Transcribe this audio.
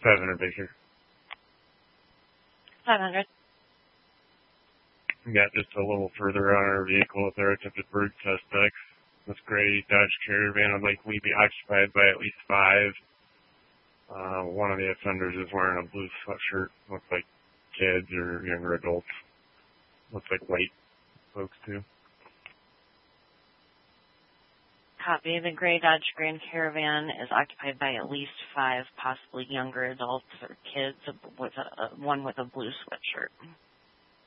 500 Baker. 500. Got just a little further on our vehicle with our attempted bird suspects. This gray Dodge Caravan would likely be occupied by at least 5. One of the offenders is wearing a blue sweatshirt. Looks like kids or younger adults. Looks like white folks too. Copy. The gray Dodge Grand Caravan is occupied by at least 5 possibly younger adults or kids, with one with a blue sweatshirt.